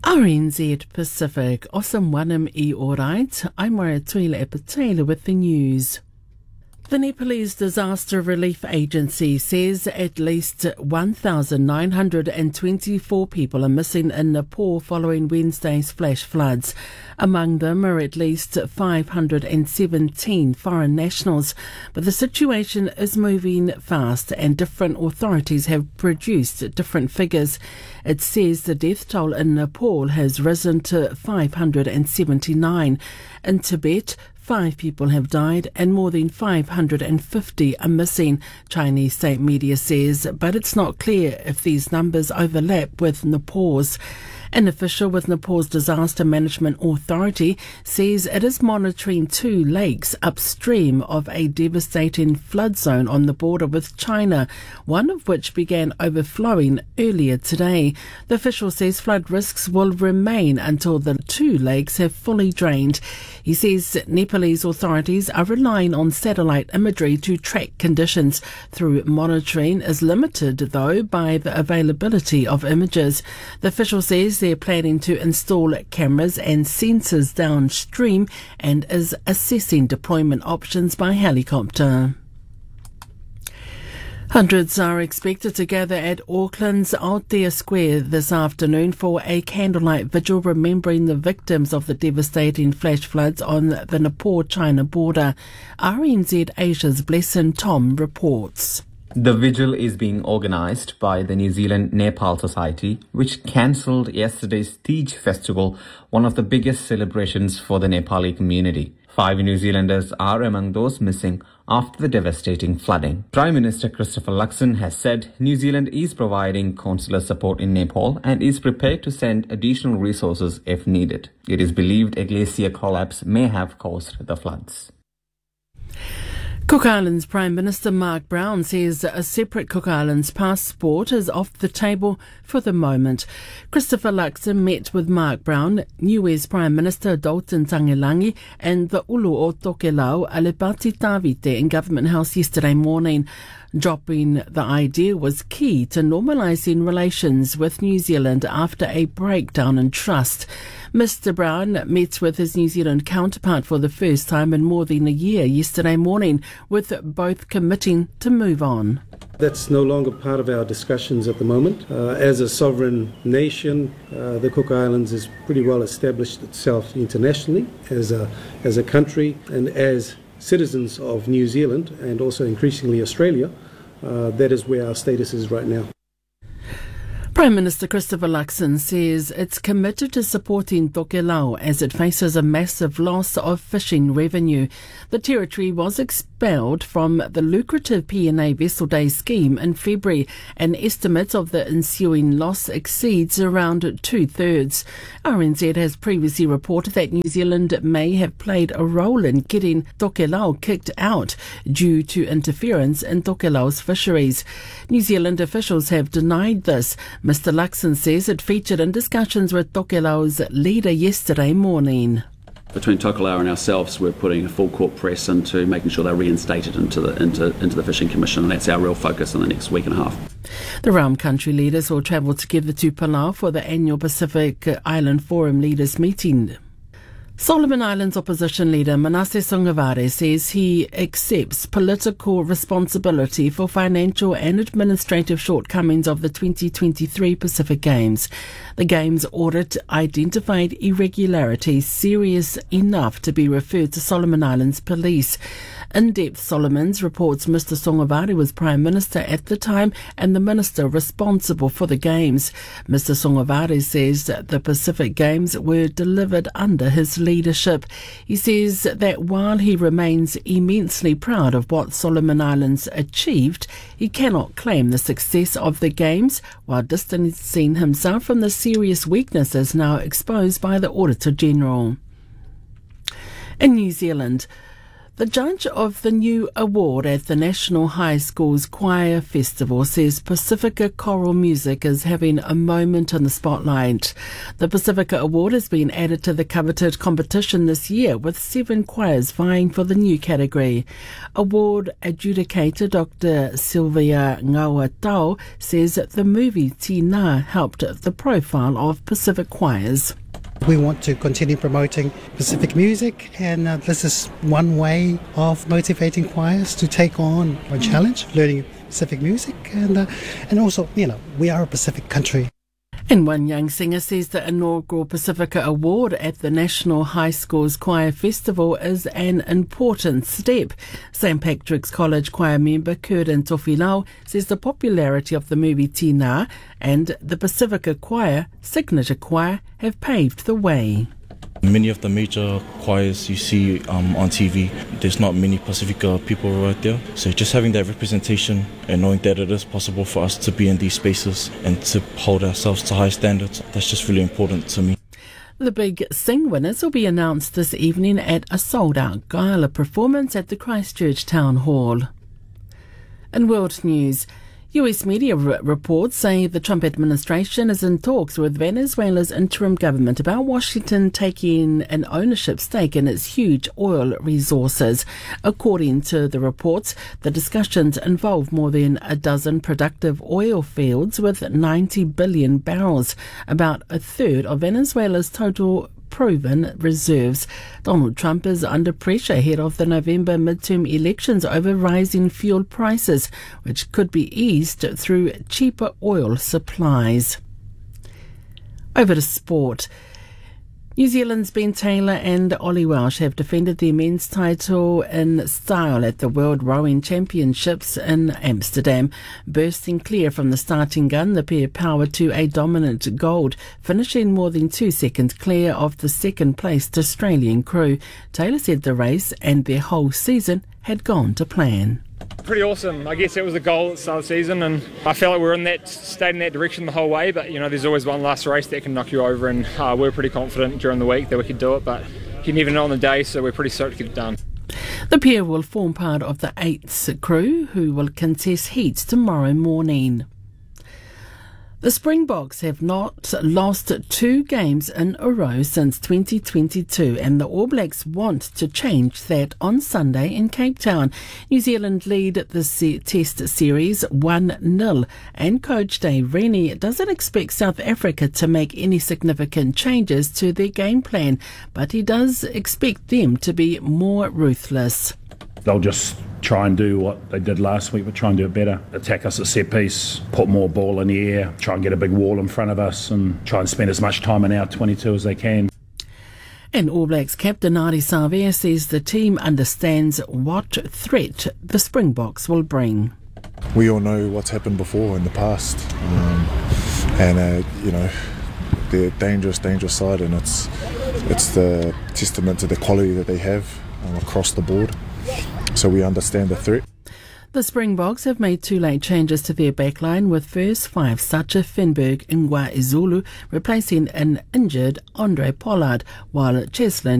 RNZ Pacific, Osam Wanam I Alright, I'm Maria Tuila Epatela with the news. The Nepalese Disaster Relief Agency says at least 1,924 people are missing in Nepal following Wednesday's flash floods. Among them are at least 517 foreign nationals. But the situation is moving fast and different authorities have produced different figures. It says the death toll in Nepal has risen to 579. In Tibet, 5 people have died and more than 550 are missing, Chinese state media says, but it's not clear if these numbers overlap with Nepal's. An official with Nepal's Disaster Management Authority says it is monitoring 2 lakes upstream of a devastating flood zone on the border with China, one of which began overflowing earlier today. The official says flood risks will remain until the 2 lakes have fully drained. He says Nepalese authorities are relying on satellite imagery to track conditions. Through monitoring is limited, though, by the availability of images. The official says they're planning to install cameras and sensors downstream and is assessing deployment options by helicopter. Hundreds are expected to gather at Auckland's Aotea Square this afternoon for a candlelight vigil remembering the victims of the devastating flash floods on the Nepal-China border. RNZ Asia's Blesson Tom reports. The vigil is being organised by the New Zealand Nepal Society, which cancelled yesterday's Tej festival, one of the biggest celebrations for the Nepali community. 5 New Zealanders are among those missing after the devastating flooding. Prime Minister Christopher Luxon has said New Zealand is providing consular support in Nepal and is prepared to send additional resources if needed. It is believed a glacier collapse may have caused the floods. Cook Islands Prime Minister Mark Brown says a separate Cook Islands passport is off the table for the moment. Christopher Luxon met with Mark Brown, US Prime Minister Dalton Tangelangi and the Ulu o Tokelau Alipati Tavite in Government House yesterday morning. Dropping the idea was key to normalising relations with New Zealand after a breakdown in trust. Mr Brown met with his New Zealand counterpart for the first time in more than a year yesterday morning, with both committing to move on. That's no longer part of our discussions at the moment. As a sovereign nation, the Cook Islands has pretty well established itself internationally as a country, and as citizens of New Zealand and also increasingly Australia, that is where our status is right now. Prime Minister Christopher Luxon says it's committed to supporting Tokelau as it faces a massive loss of fishing revenue. The territory was expelled from the lucrative P&A Vessel Day scheme in February. An estimate of the ensuing loss exceeds around 2/3. RNZ has previously reported that New Zealand may have played a role in getting Tokelau kicked out due to interference in Tokelau's fisheries. New Zealand officials have denied this. Mr Luxon says it featured in discussions with Tokelau's leader yesterday morning. Between Tokelau and ourselves, we're putting a full court press into making sure they're reinstated into the Fishing Commission, and that's our real focus in the next week and a half. The Realm country leaders will travel together to Palau for the annual Pacific Island Forum leaders meeting. Solomon Islands opposition leader Manasseh Sogavare says he accepts political responsibility for financial and administrative shortcomings of the 2023 Pacific Games. The Games audit identified irregularities serious enough to be referred to Solomon Islands police. In-Depth Solomons reports Mr Sogavare was Prime Minister at the time and the Minister responsible for the Games. Mr Sogavare says that the Pacific Games were delivered under his leadership. He says that while he remains immensely proud of what Solomon Islands achieved, he cannot claim the success of the Games while distancing himself from the serious weaknesses now exposed by the Auditor General. In New Zealand, The judge of the new award at the National High Schools Choir Festival says Pacifica Choral Music is having a moment in the spotlight. The Pacifica Award has been added to the coveted competition this year, with 7 choirs vying for the new category. Award adjudicator Dr. Sylvia Ngauatau says the movie Tina helped the profile of Pacific choirs. We want to continue promoting Pacific music, and this is one way of motivating choirs to take on a challenge, learning Pacific music, and also, we are a Pacific country. And one young singer says the inaugural Pacifica Award at the National High Schools Choir Festival is an important step. St. Patrick's College choir member Curtin Tofilau says the popularity of the movie Tina and the Pacifica Choir, signature choir, have paved the way. Many of the major choirs you see on TV, there's not many Pacifica people right there. So just having that representation and knowing that it is possible for us to be in these spaces and to hold ourselves to high standards, that's just really important to me. The big Sing winners will be announced this evening at a sold-out gala performance at the Christchurch Town Hall. In world news, US media reports say the Trump administration is in talks with Venezuela's interim government about Washington taking an ownership stake in its huge oil resources. According to the reports, the discussions involve more than a dozen productive oil fields with 90 billion barrels, about a third of Venezuela's total proven reserves. Donald Trump is under pressure ahead of the November midterm elections over rising fuel prices, which could be eased through cheaper oil supplies. Over to sport. New Zealand's Ben Taylor and Ollie Welsh have defended their men's title in style at the World Rowing Championships in Amsterdam. Bursting clear from the starting gun, the pair powered to a dominant gold, finishing more than 2 seconds clear of the second-placed Australian crew. Taylor said the race and their whole season had gone to plan. Pretty awesome. I guess it was the goal at the start of the season, and I felt like we were in that stayed in that direction the whole way, but there's always one last race that can knock you over, and we were pretty confident during the week that we could do it, but you never know on the day, so we're pretty stoked to get it done. The pair will form part of the 8th crew who will contest heats tomorrow morning. The Springboks have not lost 2 games in a row since 2022, and the All Blacks want to change that on Sunday in Cape Town. New Zealand lead the Test series 1-0, and coach Dave Rennie doesn't expect South Africa to make any significant changes to their game plan, but he does expect them to be more ruthless. They'll just try and do what they did last week, but try and do it better. Attack us at set piece, put more ball in the air, try and get a big wall in front of us, and try and spend as much time in our 22 as they can. And All Blacks captain Ardie Savea says the team understands what threat the Springboks will bring. We all know what's happened before in the past, they're a dangerous side, and it's the testament to the quality that they have across the board. So we understand the threat. The Springboks have made 2 late changes to their backline, with first 5 Sacha Finberg Ngwa Izulu replacing an injured Andre Pollard, while Cheslin